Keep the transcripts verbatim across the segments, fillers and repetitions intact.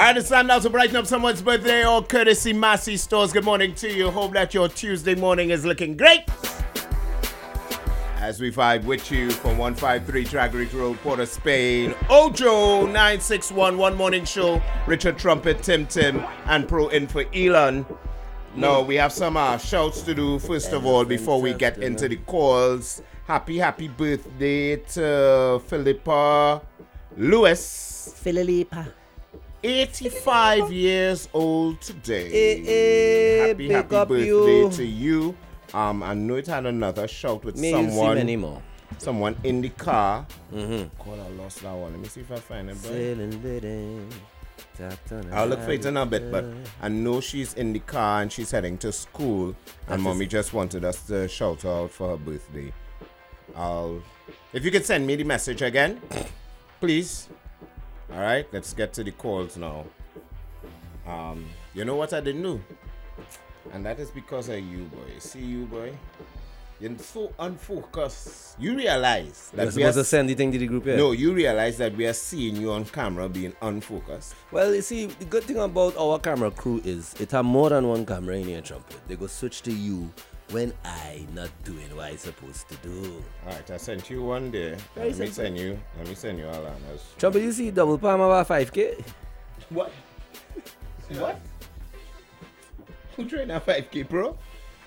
I understand now to brighten up someone's birthday or courtesy Massey Stores. Good morning to you. Hope that your Tuesday morning is looking great. As we vibe with you from one five three Dragrick Road, Port of Spain. Ojo nine six one, One Morning Show. Richard Trumpet, Tim Tim, and Pro Info Elon. No, we have some uh, shouts to do first of all before we get into the calls. Happy, happy birthday to Philippa Lewis. Philippa. eighty-five years old today. Hey, hey, happy, pick happy up birthday you. to you. Um, I know it had another shout with May you see someone. many more. Someone in the car. Mm-hmm. God, I lost that one. Let me see if I find it, bro. Celebrating. I'll look for it in a bit, but I know she's in the car and she's heading to school. And That mommy is- just wanted us to shout her out for her birthday. I'll, if you could send me the message again, please. All right, let's get to the calls now. Um, you know what I didn't know? And that is because of you, boy. See you, boy. You're so unfocused. You realize that You're we are supposed to send the thing to the group, yeah? no, you realize that we are seeing you on camera being unfocused. Well, you see, the good thing about our camera crew is it have more than one camera in your trumpet. They go switch to you when I not doing what I supposed to do. All right, I sent you one there. Very Let me simple. send you. Let me send you Alana's. Trumpet, you see double palm about five K? What? What? Who trained at five K, bro?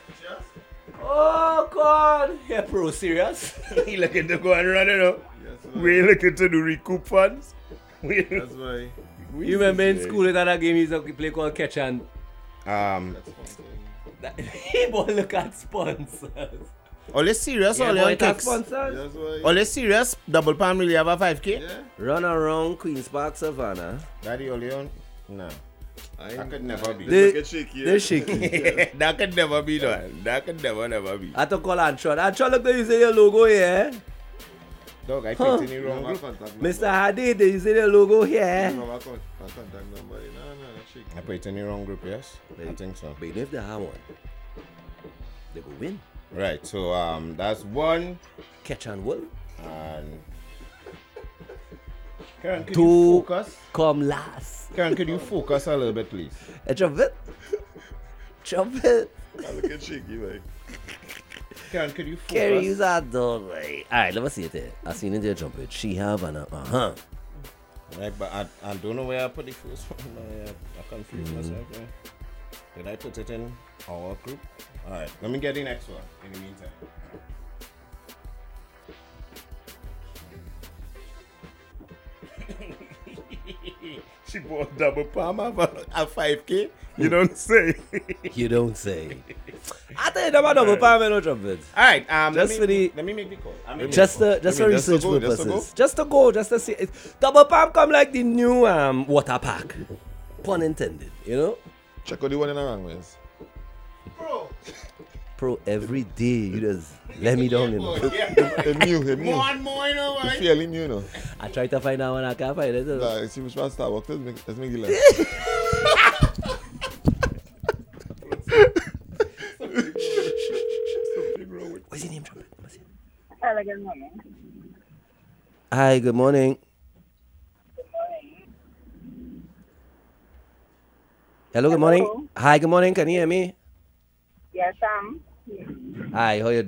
Oh, God. Yeah, pro, serious? He looking to go and run it up. Yes, We looking to do recoup funds. We, That's why. You remember in school that that game is a play called catch and Um, That's one thing. that, he boy look at sponsors. all this serious, Yeah, all boy, your it has kicks. sponsors. That's why. All this serious. Double palm really have a five K. Yeah. Run around Queen's Park Savannah. Daddy only on. No. I That could never be. They get shaky. They're shaky. That could never be done. That could never, never be. I have to call Antron. Antron, look, you say your logo here. Dog, I Huh. picked in the wrong group. Mister Hadid, you say your logo here. No, I can't. I can't tag nobody. No, no, that's shaky. I put it in the wrong group, yes? I Right. think so. But even if they have one, they go win. Right, so um, that's one. Catch and will And Karen, could Two. you focus? come last. Karen, could you focus a little bit, please? A trumpet. Trumpet. I look at shaky, man. Karen, could you focus? Carry use that dog, right? Alright, let me see it there. I seen it there trumpet. She have an uh huh. Right, but I, I don't know where I put the first one. I, I confused myself. Yeah. Did I put it in our group? All right, let me get the next one in the meantime. She bought double palm at five K. You don't say. You don't say. I tell you about double palm and no trumpet. All right, um, Just let me, for the- let me make the call. I make Just the to, just I for mean, just to research go, just to purposes. go. Just to go, just to see. It. Double palm come like the new um water park. Pun intended, you know? Check out the one in the wrong ways. call. Pro, every day you just let me down, you know? It's new, it's new. More and more, you know, It's right? fairly new, you know. I try to find out when I can't find it. you know. Nah, see which one Starbucks. Let's make, let's make it less. Something wrong with What's your name, trumpet? What's your- Hello, good morning. Hi, good morning. Hello, good morning. Hello. Hi, good morning. Can you hear me? Yes, um, Hi, how you